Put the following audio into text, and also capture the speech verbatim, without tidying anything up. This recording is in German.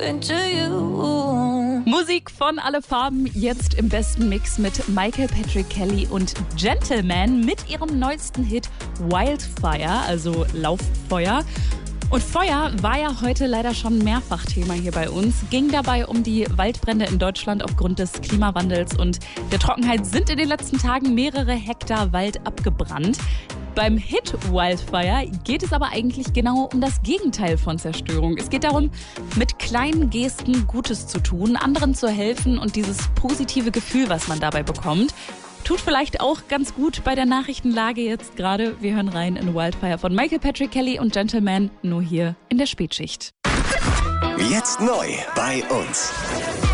into you. Musik von Alle Farben, jetzt im besten Mix mit Michael Patrick Kelly und Gentleman mit ihrem neuesten Hit Wildfire, also Lauffeuer. Und Feuer war ja heute leider schon mehrfach Thema hier bei uns. Ging dabei um die Waldbrände in Deutschland aufgrund des Klimawandels und der Trockenheit sind in den letzten Tagen mehrere Hektar Wald abgebrannt. Beim Hit Wildfire geht es aber eigentlich genau um das Gegenteil von Zerstörung. Es geht darum, mit kleinen Gesten Gutes zu tun, anderen zu helfen und dieses positive Gefühl, was man dabei bekommt, tut vielleicht auch ganz gut bei der Nachrichtenlage jetzt gerade. Wir hören rein in Wildfire von Michael Patrick Kelly und Gentleman, nur hier in der Spätschicht. Jetzt neu bei uns.